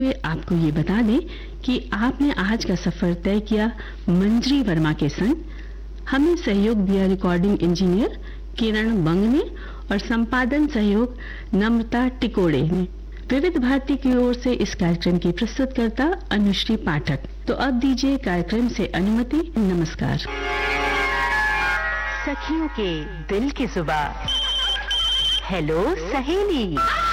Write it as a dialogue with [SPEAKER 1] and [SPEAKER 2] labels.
[SPEAKER 1] वे आपको ये बता दें कि आपने आज का सफर तय किया मंजरी वर्मा के संग। हमें सहयोग दिया रिकॉर्डिंग इंजीनियर किरण बंग ने और संपादन सहयोग नम्रता टिकोड़े ने। विविध भारती की ओर से इस कार्यक्रम की प्रस्तुतकर्ता अनुश्री पाठक। तो अब दीजिए कार्यक्रम से अनुमति। नमस्कार।
[SPEAKER 2] सखियों के दिल की जुबान। हेलो सहेली।